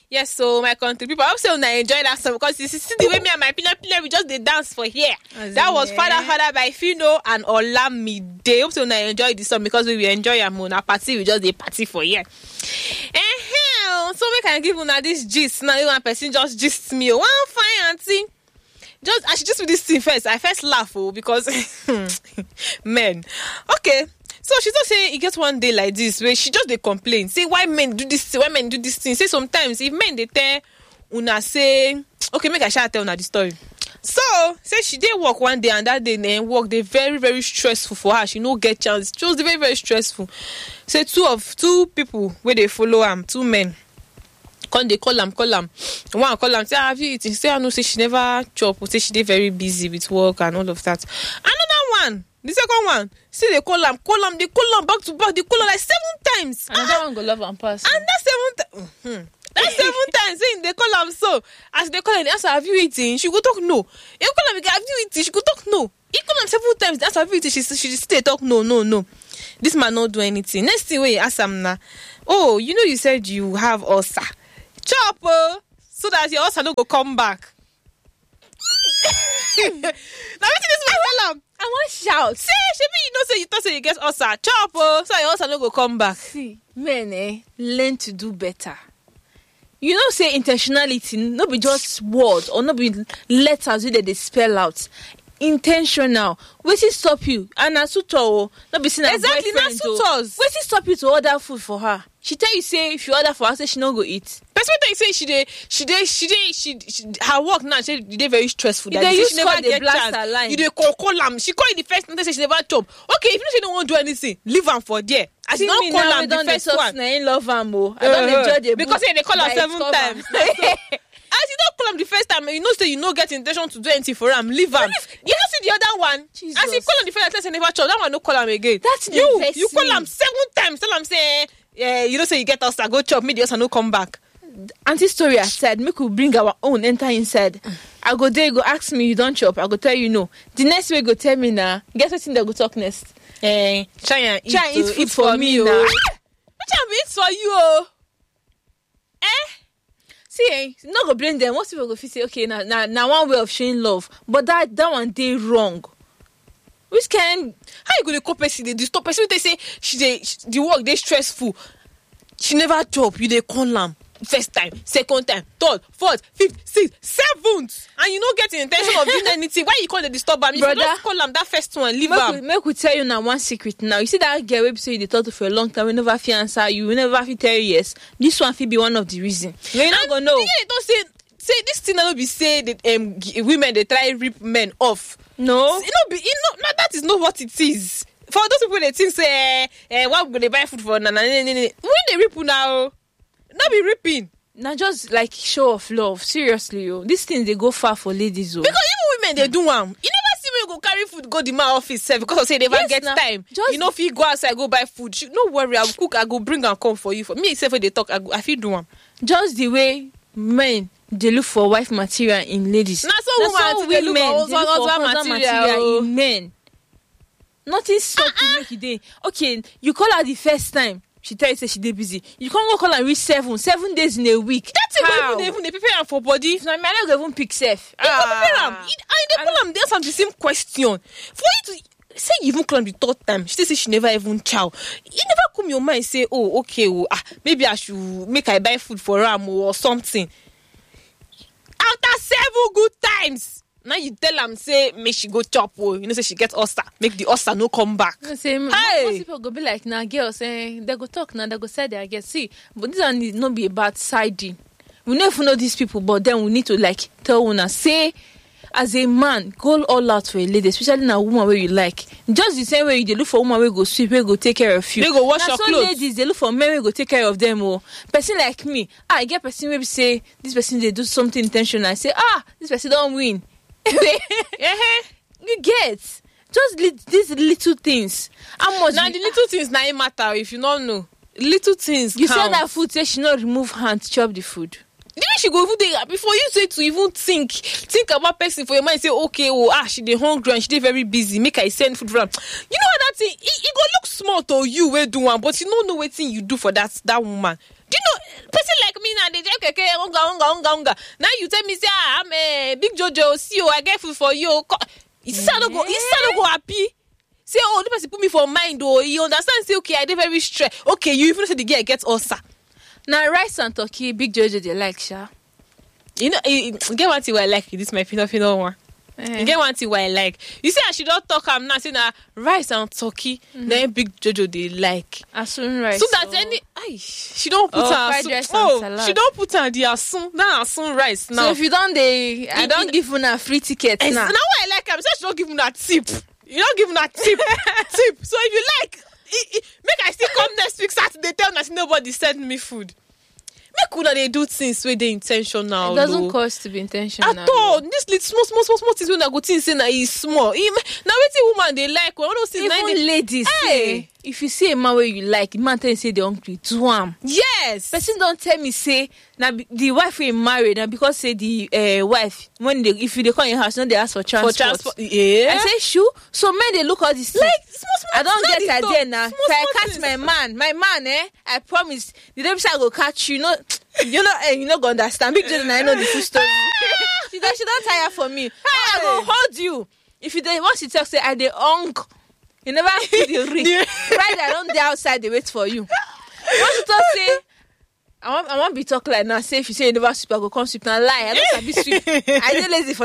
Yes, so my country people, I hope so I enjoy that song because you see the way me and my pillar we just they dance for here. That was Father by Fino and Olamide. Hope so I enjoy this song because we will enjoy our Mona party. We just the party for here. So we can give una this gist. Now you one person just gist me. One fine auntie. I should just do this thing first. I first laugh because men. Okay. So she just say it gets one day like this where she just they complain. Say why men do this thing. Say sometimes if men they tell una say okay, make I shall tell una the story. So say she did work one day and that day then work they very, very stressful for her. She no get chance. It was very, very stressful. Say two people where they follow am, two men. They call them. One call them, say, have you eaten? Say, I know, say she never chop, or say she did very busy with work and all of that. Another one, the second one, see they call them back to back, they call them like 7 times. Another one go love and pass. And that 7 times. That's 7 times. Saying they call them so. As they call her, they ask her, have you eaten? She go talk no. You call them, have you eaten? She go talk no. He call them 7 times. That's have you eaten? She still talk no. This man not do anything. Next thing we ask him now. Oh, you said you have ulcer. Chop, so that your ulcer no go come back. Now what this man tell him? I want shout. Say, you thought you get ulcer. Chop, so your ulcer no go come back. See, men, learn to do better. You know, say intentionality, not be just words or not be letters that they spell out. Intentional. Wait till stop you. And a suitor, not be seen as exactly, not suitors. Wait till stop you to order food for her. She tell you say if you order for her, say she no go eat. That's what they say. She her work now. She did very stressful. That she never get blast her line. You dey call am. She call you the first time. Say she never chop. Okay, if you know she don't want to do anything, leave am for there. As you don't call am the first one. I love am o. I don't judge a because they call her 7 times. As you don't call him the first time, you know say you no get intention to do anything for him. Leave him. You don't see the other one. Jesus. As you call him the first time, say never chop. That one no call him again. That's you call him 7 times. Tell him say, you don't say you get us to go chop. Me the also no come back. Auntie Story has said, make we bring our own enter inside. I go there, go ask me, you don't chop. I go tell you no. The next way go tell me now. Guess what thing they go talk next? Try and eat food for me now. Try and eat for you. See, not go blame them. Most people go say, okay, now one way of showing love, but that one they wrong. Which can how you go to call person? They stop person. They say the work they stressful. She never chop. You they call am first time, second time, third, fourth, fifth, sixth, 7th, and you don't get the intention of doing anything. Why you call the disturb am? If you don't call am that first one, leave am. Make we tell you now one secret. Now you see that girl we say they talk to for a long time. We never feel answer you. We never feel tell you yes. This one will be one of the reasons. You're not gonna know. Yeah, don't say this thing. Not be say that women they try rip men off. No, that is not what it is. For those people they think say, why would they buy food for? When they rip now, not be ripping. Now just like show of love. Seriously, yo. These things they go far for ladies, yo. Because even women they do one. You never see me go carry food go the man office because say they never get time. You know if you go outside go buy food, no worry, I will cook. I go bring and come for you. For me, except when they talk, I feel do one. Just the way men. They look for wife material in ladies. Not so women they look for husband material in men. Nothing stop to make it day. Okay, you call her the first time. She tell you say she dey busy. You can't go call her reach 7 days in a week. That's it. Even they prepare for body. If not, I don't even pick safe. They prepare them. They call them. They ask them the same question. For you to say you even call them the 3rd time, she say she never even chow. You never come your mind say, oh okay, maybe I should make I buy food for her or something. After 7 good times, now you tell them say make she go chop. Say she get ulcer. Make the ulcer no come back. Most people go be like, nah, girls, they go talk now. They go say they get see, but this one need not be about siding. We never know these people, but then we need to like tell una say. As a man, go all out for a lady, especially in a woman where you like. Just the same way you look for a woman where go sweep, where go take care of you. They go wash your clothes. Ladies, they look for men where go take care of them. Person like me, I get person where say this person they do something intentional. I say, this person don't win. You get just these little things. How much? Now the little things now matter if you don't know. Little things. You count. said that food say she not remove hand to chop the food. The way she go even take before you say to even think about person for your mind say okay she dey hungry and she dey very busy make I send food for am. You know that thing it go look small to you wey do one but you don't know wetin you do for that woman. Do you know person like me now and they drive keke, unga. Now you tell me say I'm a big Jojo, see you, I get food for you. His son no go happy. Say, oh, the person put me for mind, oh, you understand? Say, okay, I did very stressed. Okay, you even say the girl gets ulcer. Now rice and turkey, big Jojo they like, sha. You know, you get one thing I like. This my final one. You get one thing I like. You see, I should not talk. I'm not saying that rice and turkey. Then big Jojo they like. Asun rice. So that she don't put her fried rice and salad. she don't put her the asun rice now. So if you don't, I don't give una free ticket now. Now what I like, I'm saying she don't give una tip. You don't give una tip. Tip. So if you like, make I still come next week Saturday. Tell me nobody send me food. Make una they do things where they intentional. It doesn't cost to be intentional. At all. This little small things when I go think say na is small. Now wetin woman they like when all those things. Even ladies say, if you see a man where you like, the man tell you say they hungry, do am. Yes. Person don't tell me say now the wife we married now because say the wife when they if they come in house, they ask for transport. Yeah. I say sure. So men they look all this like small. I don't get idea now. If I catch things. my man, I promise the day I go catch you. You not gonna understand. Big Jordan, I know the full story. she don't tire for me. I go hold you. If you once you talk, say I dey hung. You never put the ring. Right, I don't dey outside. They wait for you. Once you talk, say I want be talk like now. Say if you say you never sweep, I go come sweep. Now lie. I don't sabi sweep. I dey lazy for